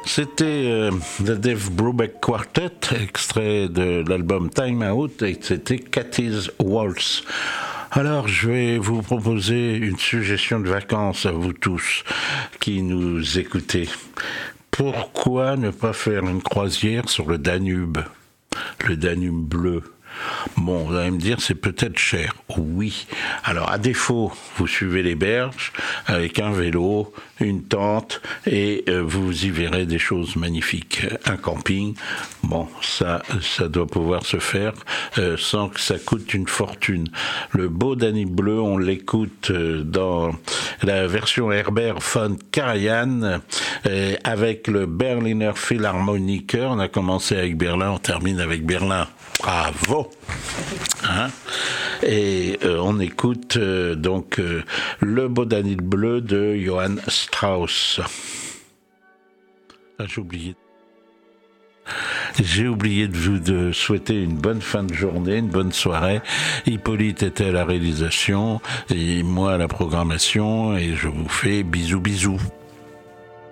C'était The Dave Brubeck Quartet, extrait de l'album Time Out, et c'était Cathy's Waltz. Alors, je vais vous proposer une suggestion de vacances à vous tous qui nous écoutez. Pourquoi ne pas faire une croisière sur le Danube bleu? Bon, vous allez me dire, c'est peut-être cher. Oui. Alors, à défaut, vous suivez les berges avec un vélo, une tente, et vous y verrez des choses magnifiques. Un camping, bon, ça doit pouvoir se faire sans que ça coûte une fortune. Le beau Danube bleu, on l'écoute dans la version Herbert von Karajan avec le Berliner Philharmoniker. On a commencé avec Berlin, on termine avec Berlin. Bravo, hein? Et on écoute donc le beau Danube bleu de Johann Strauss. Ah, j'ai oublié de vous souhaiter une bonne fin de journée, une bonne soirée. Hippolyte était à la réalisation et moi à la programmation, et je vous fais bisous.